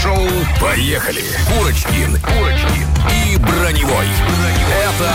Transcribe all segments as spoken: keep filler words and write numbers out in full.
Драйв-шоу. Поехали. Курочкин, Курочкин и Броневой. Это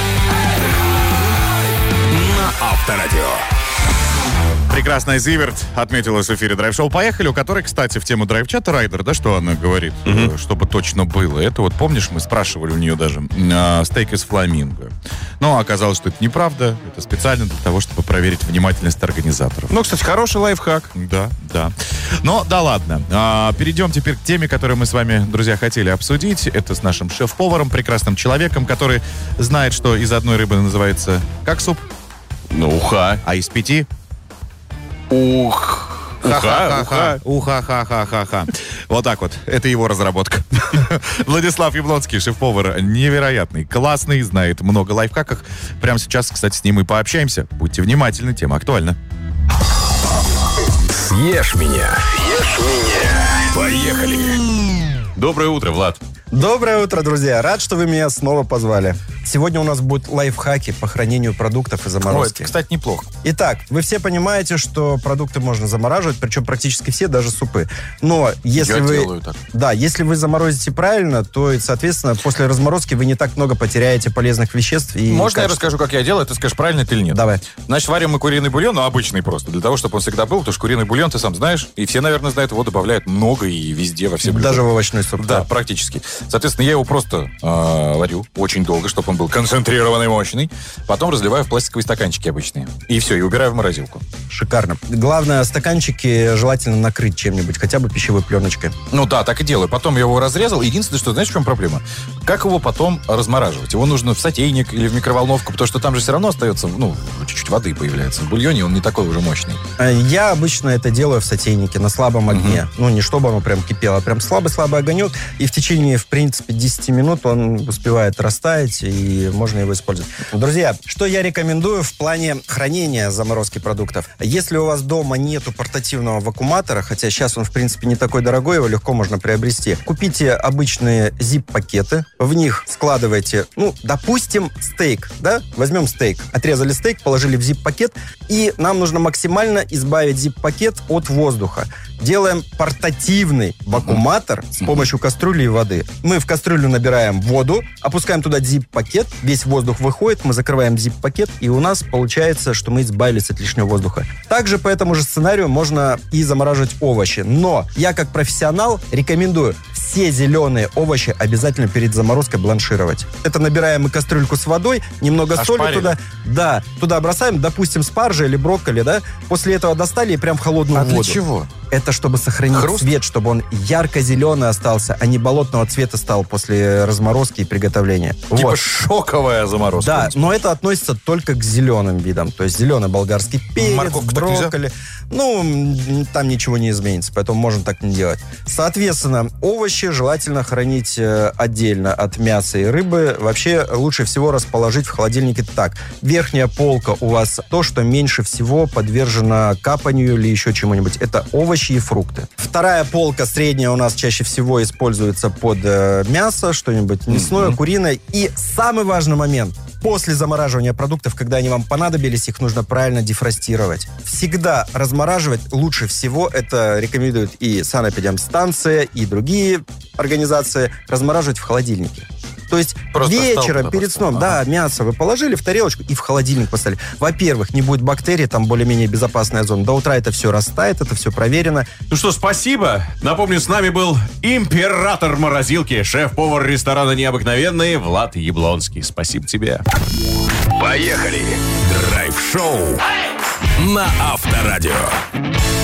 на Авторадио. Прекрасная Зиверт отметилась в эфире Драйв-шоу «Поехали», у которой, кстати, в тему драйв-чата Райдер, да, что она говорит, mm-hmm. чтобы точно было. Это вот, помнишь, мы спрашивали у нее даже э, стейк из фламинго. Но оказалось, что это неправда. Это специально для того, чтобы проверить внимательность организаторов. Ну, кстати, хороший лайфхак. Да, да. Но да ладно. А, перейдем теперь к теме, которую мы с вами, друзья, хотели обсудить. Это с нашим шеф-поваром, прекрасным человеком, который знает, что из одной рыбы называется как суп? Ну, уха. А из пяти? Ух. Уха-ха-ха. Уха-ха-ха-ха-ха. Вот так вот. Это его разработка. Владислав Яблонский, шеф-повар, невероятный, классный, знает много лайфхаков. Прямо сейчас, кстати, с ним и пообщаемся. Будьте внимательны, тема актуальна. Съешь меня. Съешь меня. Поехали. Доброе утро, Влад. Доброе утро, друзья. Рад, что вы меня снова позвали. Сегодня у нас будут лайфхаки по хранению продуктов и заморозки. Ой, это, кстати, неплохо. Итак, вы все понимаете, что продукты можно замораживать, причем практически все, даже супы. Но если Я вы... делаю так. Да, если вы заморозите правильно, то, соответственно, после разморозки вы не так много потеряете полезных веществ. И Можно качества. я расскажу, как я делаю? Ты скажешь, правильно это или нет? Давай. Значит, варим мы куриный бульон, но обычный просто, для того, чтобы он всегда был, потому что куриный бульон, ты сам знаешь, и все, наверное, знают, его добавляют много и везде, во все блюда. Даже в овощной суп. Да, практически. Соответственно, я его просто э, варю очень долго, чтобы он был концентрированный, мощный. Потом разливаю в пластиковые стаканчики обычные. И все, и убираю в морозилку. Шикарно. Главное, стаканчики желательно накрыть чем-нибудь, хотя бы пищевой пленочкой. Ну да, так и делаю. Потом я его разрезал. Единственное, что, знаешь, в чем проблема? Как его потом размораживать? Его нужно в сотейник или в микроволновку, потому что там же все равно остается, ну, чуть-чуть воды появляется. В бульоне он не такой уже мощный. Я обычно это делаю в сотейнике на слабом огне. Uh-huh. Ну, не чтобы оно прям кипело, а прям слабый-слабый огонек. И в течение, в принципе, десять минут он успевает растаять, и можно его использовать. Друзья, что я рекомендую в плане хранения заморозки продуктов? Если у вас дома нету портативного вакууматора, хотя сейчас он, в принципе, не такой дорогой, его легко можно приобрести, купите обычные zip-пакеты, в них складывайте, ну, допустим, стейк, да? Возьмем стейк. Отрезали стейк, положили в zip-пакет, и нам нужно максимально избавить zip-пакет от воздуха. Делаем портативный вакууматор с помощью кастрюли и воды. Мы в кастрюлю набираем воду, опускаем туда zip-пакет, весь воздух выходит, мы закрываем zip-пакет, и у нас получается, что мы избавились от лишнего воздуха. Также по этому же сценарию можно и замораживать овощи. Но я, как профессионал, рекомендую все зеленые овощи обязательно перед заморозкой бланшировать. Это набираем мы кастрюльку с водой, немного соли туда, да, туда бросаем, допустим, спаржа или брокколи, да, после этого достали и прям в холодную а воду. Для чего? Это чтобы сохранить Хруст? цвет, чтобы он ярко-зеленый остался, а не болотного цвета стал после разморозки и приготовления. Типа вот. Шоковая заморозка. Да, но это относится только к зеленым видам. То есть зеленый болгарский перец, Морковку так нельзя? брокколи. Ну, там ничего не изменится, поэтому можно так не делать. Соответственно, овощи желательно хранить э, отдельно от мяса и рыбы. Вообще, лучше всего расположить в холодильнике так. Верхняя полка у вас то, что меньше всего подвержено капанию или еще чему-нибудь. Это овощи и фрукты. Вторая полка, средняя, у нас чаще всего используется под э, мясо, что-нибудь мясное, mm-hmm. куриное. И самый важный момент. После замораживания продуктов, когда они вам понадобились, их нужно правильно дефростировать. Всегда размораживать лучше всего, это рекомендуют и санэпидемстанция, и другие организации, размораживать в холодильнике. То есть просто вечером перед сном, ага. да, мясо вы положили в тарелочку и в холодильник поставили. Во-первых, не будет бактерий, там более-менее безопасная зона. До утра это все растает, это все проверено. Ну что, спасибо. Напомню, с нами был император морозилки, шеф-повар ресторана «Необыкновенный» Влад Яблонский. Спасибо тебе. Поехали. Драйв-шоу на Авторадио.